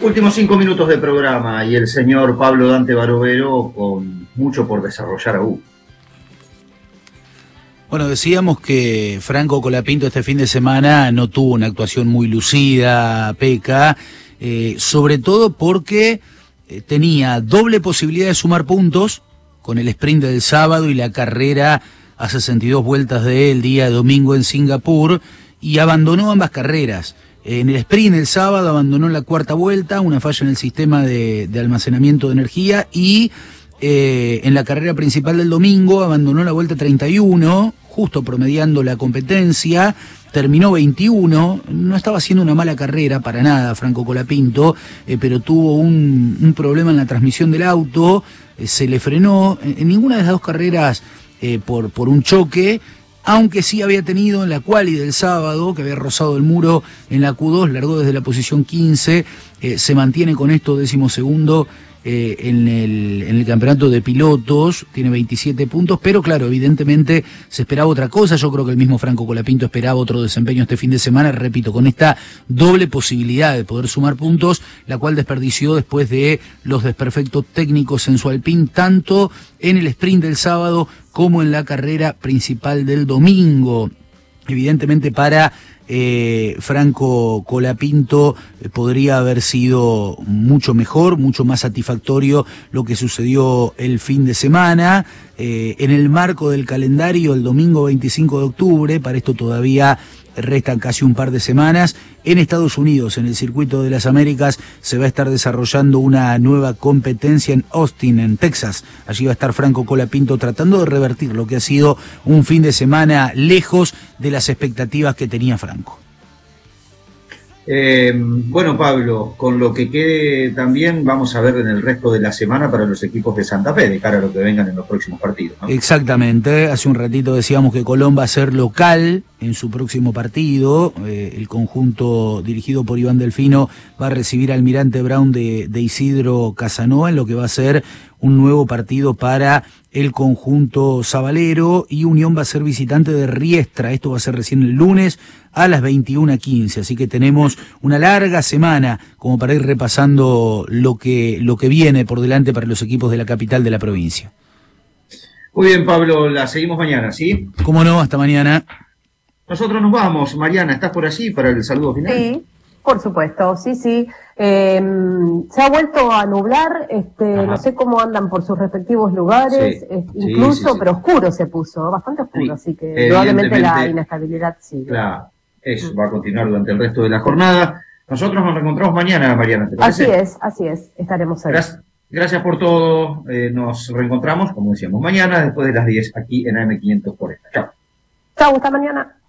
Últimos 5 minutos de programa y el señor Pablo Dante Barovero con mucho por desarrollar aún. Bueno, decíamos que Franco Colapinto este fin de semana no tuvo una actuación muy lucida, Peca, sobre todo porque tenía doble posibilidad de sumar puntos con el sprint del sábado y la carrera a 62 vueltas del día domingo en Singapur, y abandonó ambas carreras. En el sprint el sábado abandonó la cuarta vuelta, una falla en el sistema de almacenamiento de energía, y en la carrera principal del domingo abandonó la vuelta 31, justo promediando la competencia, terminó 21, no estaba haciendo una mala carrera para nada Franco Colapinto, pero tuvo un problema en la transmisión del auto, se le frenó, en ninguna de las dos carreras por un choque, aunque sí había tenido en la quali del sábado, que había rozado el muro en la Q2, largó desde la posición 15, se mantiene con esto 12º en el campeonato de pilotos, tiene 27 puntos, pero claro, evidentemente se esperaba otra cosa. Yo creo que el mismo Franco Colapinto esperaba otro desempeño este fin de semana, repito, con esta doble posibilidad de poder sumar puntos, la cual desperdició después de los desperfectos técnicos en su Alpine, tanto en el sprint del sábado como en la carrera principal del domingo. Evidentemente para Franco Colapinto podría haber sido mucho mejor, mucho más satisfactorio lo que sucedió el fin de semana. En el marco del calendario, el domingo 25 de octubre, para esto todavía restan casi un par de semanas, en Estados Unidos, en el Circuito de las Américas, se va a estar desarrollando una nueva competencia en Austin, en Texas. Allí va a estar Franco Colapinto tratando de revertir lo que ha sido un fin de semana lejos de las expectativas que tenía Franco. Bueno, Pablo, con lo que quede también vamos a ver en el resto de la semana para los equipos de Santa Fe, de cara a lo que vengan en los próximos partidos, ¿no? Exactamente, hace un ratito decíamos que Colón va a ser local en su próximo partido. El conjunto dirigido por Iván Delfino va a recibir al Almirante Brown de Isidro Casanova, en lo que va a ser un nuevo partido para el conjunto sabalero, y Unión va a ser visitante de Riestra. Esto va a ser recién el lunes a las 21:15, así que tenemos una larga semana como para ir repasando lo que viene por delante para los equipos de la capital de la provincia. Muy bien, Pablo, la seguimos mañana, ¿sí? Cómo no, hasta mañana. Nosotros nos vamos. Mariana, ¿estás por allí para el saludo final? Sí, por supuesto, sí. Se ha vuelto a nublar, no sé cómo andan por sus respectivos lugares, incluso, sí. Pero oscuro se puso, bastante oscuro, sí. Así que probablemente la inestabilidad sigue. Claro, eso va a continuar durante el resto de la jornada. Nosotros nos reencontramos mañana, Mariana, ¿te parece? Así es, estaremos ahí. Gracias por todo, nos reencontramos, como decíamos, mañana después de las 10 aquí en AM540. Chao. Chao, hasta mañana.